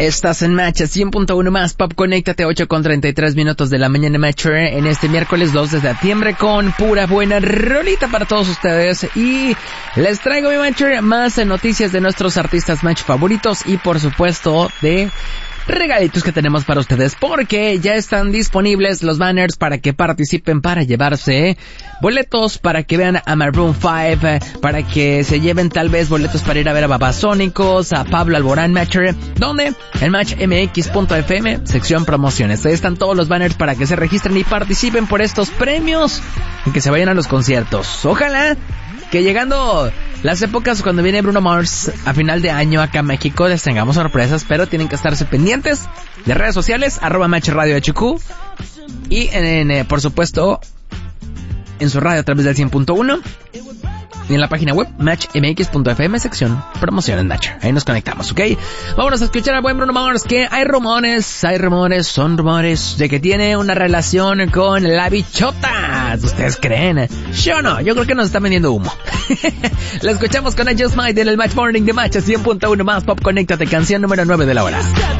Estás en Match 100.1 más Pop, conéctate 8:33 de la mañana, Match, en este miércoles 2 de septiembre con pura buena rolita para todos ustedes. Y les traigo, mi Match, más noticias de nuestros artistas Match favoritos y por supuesto de regalitos que tenemos para ustedes, porque ya están disponibles los banners para que participen para llevarse boletos para que vean a Maroon 5, para que se lleven tal vez boletos para ir a ver a Babasónicos, a Pablo Alborán, Matcher, donde en matchmx.fm, sección promociones. Ahí están todos los banners para que se registren y participen por estos premios y que se vayan a los conciertos. Ojalá que llegando las épocas cuando viene Bruno Mars a final de año acá a México les tengamos sorpresas, pero tienen que estarse pendientes de redes sociales, @MatchRadioHQ, y por supuesto en su radio a través del 100.1 y en la página web matchmx.fm, sección promociones, Match. Ahí nos conectamos, ¿ok? Vámonos a escuchar al buen Bruno Mars, que hay rumores, son rumores de que tiene una relación con la bichota. ¿Ustedes creen? Yo no, yo creo que nos está vendiendo humo. La escuchamos con I Just Might en el Match Morning de Match 100.1 más Pop, conéctate, canción número 9 de la hora.